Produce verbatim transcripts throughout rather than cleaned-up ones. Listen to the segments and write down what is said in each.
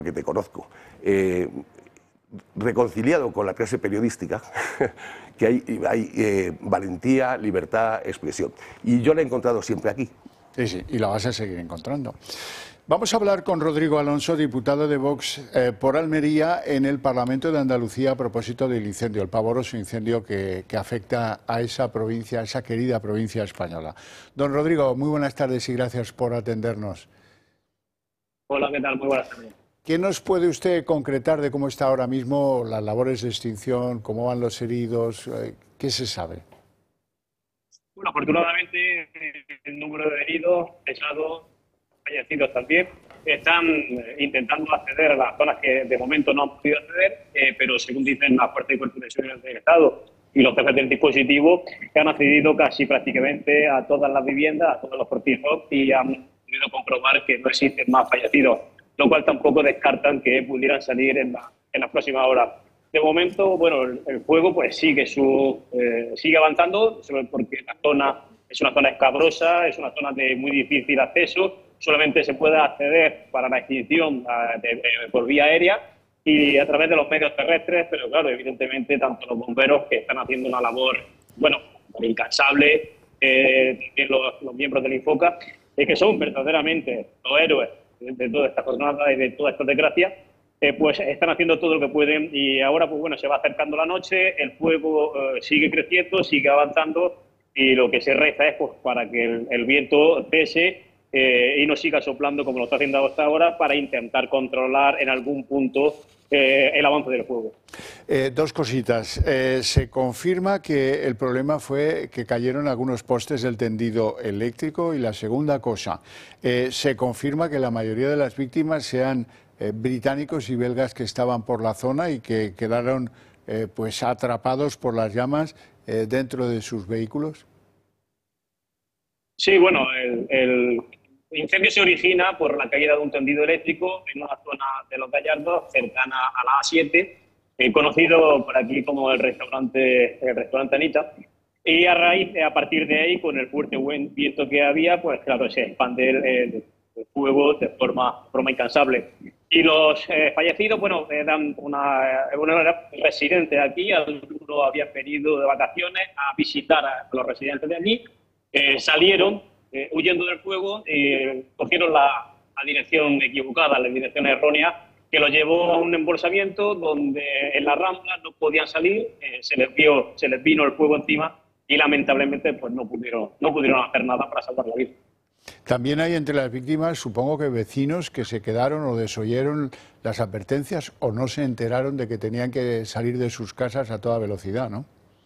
que te conozco, eh, reconciliado con la clase periodística, que hay, hay eh, valentía, libertad, expresión. Y yo la he encontrado siempre aquí. Sí, sí, y la vas a seguir encontrando. Vamos a hablar con Rodrigo Alonso, diputado de Vox eh, por Almería en el Parlamento de Andalucía a propósito del incendio, el pavoroso incendio que, que afecta a esa provincia, a esa querida provincia española. Don Rodrigo, muy buenas tardes y gracias por atendernos. Hola, ¿qué tal? Muy buenas tardes. ¿Qué nos puede usted concretar de cómo está ahora mismo las labores de extinción, cómo van los heridos? Eh, ¿Qué se sabe? Bueno, afortunadamente el número de heridos, pesados, fallecidos también, están intentando acceder a las zonas que de momento no han podido acceder, eh, pero según dicen las fuerzas y cuerpos de seguridad del Estado y los jefes del dispositivo, que han accedido casi prácticamente a todas las viviendas, a todos los cortijos y han podido comprobar que no existen más fallecidos, lo cual tampoco descartan que pudieran salir en, la, en las próximas horas. De momento, bueno, el, el fuego pues sigue su eh, sigue avanzando, porque la zona es una zona escabrosa, es una zona de muy difícil acceso, solamente se puede acceder para la extinción a, de, de, por vía aérea y a través de los medios terrestres, pero claro, evidentemente tanto los bomberos que están haciendo una labor, bueno, incansable, eh, también los, los miembros del Infoca, eh, que son verdaderamente los héroes de, de toda esta jornada y de toda esta desgracia, Eh, pues están haciendo todo lo que pueden y ahora pues bueno, se va acercando la noche, el fuego eh, sigue creciendo, sigue avanzando y lo que se reza es pues para que el, el viento cese eh, y no siga soplando como lo está haciendo hasta ahora para intentar controlar en algún punto eh, el avance del fuego. Eh, dos cositas. Eh, se confirma que el problema fue que cayeron algunos postes del tendido eléctrico y la segunda cosa, eh, se confirma que la mayoría de las víctimas sean Eh, británicos y belgas que estaban por la zona y que quedaron eh, pues atrapados por las llamas eh, dentro de sus vehículos. Sí, bueno, el, el incendio se origina por la caída de un tendido eléctrico en una zona de Los Gallardos cercana a la A siete, eh, conocido por aquí como el restaurante, el restaurante Anita. Y a raíz, a partir de ahí, con el fuerte buen viento que había, pues claro, se expande el, el, el fuego de forma, forma incansable. Y los eh, fallecidos, bueno, eran una, una residente aquí, algunos habían venido de vacaciones a visitar a los residentes de allí, eh, salieron eh, huyendo del fuego, eh, cogieron la, la dirección equivocada, la dirección errónea, que los llevó a un embolsamiento donde en la rambla no podían salir, eh, se les vio, se les vino el fuego encima y lamentablemente pues no pudieron, no pudieron hacer nada para salvar la vida. También hay entre las víctimas, supongo que vecinos que se quedaron o desoyeron las advertencias o no se enteraron de que tenían que salir de sus casas a toda velocidad, ¿no?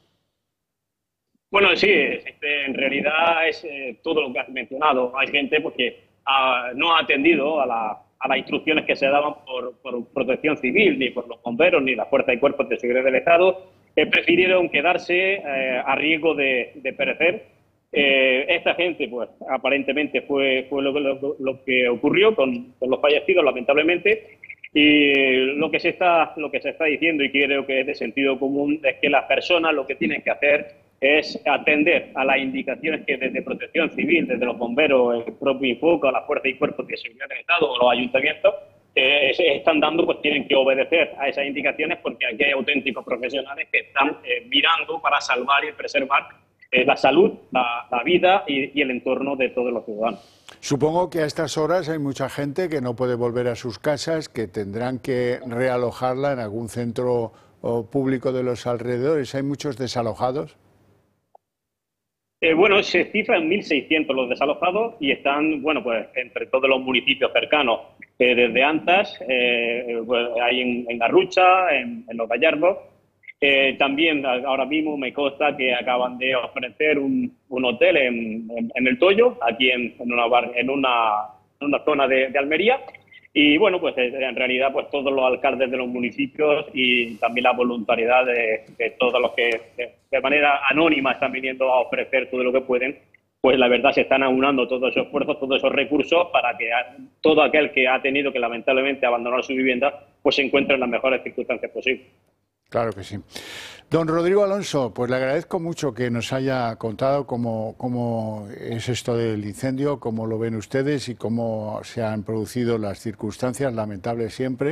Bueno, sí, este, en realidad es eh, todo lo que has mencionado. Hay gente pues, que ah, no ha atendido a, la, a las instrucciones que se daban por, por Protección Civil, ni por los bomberos, ni las fuerzas y cuerpos de seguridad del Estado, que prefirieron quedarse eh, a riesgo de, de perecer. Eh, esta gente, pues, aparentemente fue, fue lo, lo, lo que ocurrió con, con los fallecidos, lamentablemente, y lo que se está, lo que se está diciendo, y creo que es de sentido común, es que las personas lo que tienen que hacer es atender a las indicaciones que desde Protección Civil, desde los bomberos, el propio Infoca, las fuerzas y cuerpos de seguridad del Estado o los ayuntamientos, eh, se están dando, pues tienen que obedecer a esas indicaciones porque aquí hay auténticos profesionales que están eh, mirando para salvar y preservar la salud, la, la vida y, y el entorno de todos los ciudadanos. Supongo que a estas horas hay mucha gente que no puede volver a sus casas, que tendrán que realojarla en algún centro o público de los alrededores. ¿Hay muchos desalojados? Eh, bueno, se cifra en mil seiscientos los desalojados y están, bueno, pues entre todos los municipios cercanos, eh, desde Antas, eh, pues, hay en, en Garrucha, en, en Los Gallardos. Eh, también ahora mismo me consta que acaban de ofrecer un, un hotel en, en, en El Toyo, aquí en, en, una, bar, en, una, en una zona de, de Almería. Y bueno, pues en realidad pues todos los alcaldes de los municipios y también la voluntariedad de, de todos los que de, de manera anónima están viniendo a ofrecer todo lo que pueden, pues la verdad se están aunando todos esos esfuerzos, todos esos recursos para que a, todo aquel que ha tenido que lamentablemente abandonar su vivienda pues se encuentre en las mejores circunstancias posibles. Claro que sí. Don Rodrigo Alonso, pues le agradezco mucho que nos haya contado cómo, cómo es esto del incendio, cómo lo ven ustedes y cómo se han producido las circunstancias lamentables siempre.